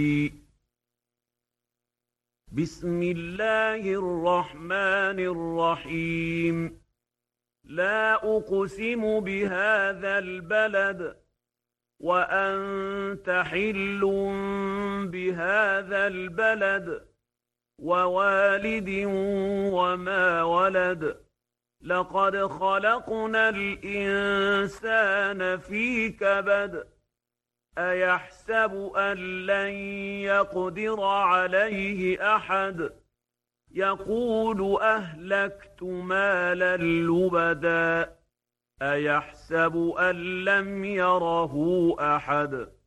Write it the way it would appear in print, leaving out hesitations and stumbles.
بسم الله الرحمن الرحيم. لا أقسم بهذا البلد وأنت حل بهذا البلد ووالد وما ولد. لقد خلقنا الإنسان في كبد. أيحسب أن لن يقدر عليه أحد. يقول أهلكت مالا لبدا. أيحسب أن لم يره أحد.